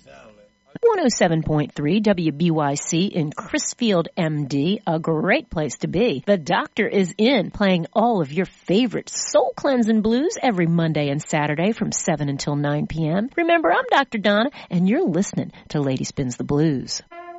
107.3 WBYC in Crisfield, MD, a great place to be. The Doctor is in, playing all of your favorite soul cleansing blues every Monday and Saturday from 7 until 9 p.m. Remember, I'm Dr. Donna, and you're listening to Lady Spins the Blues.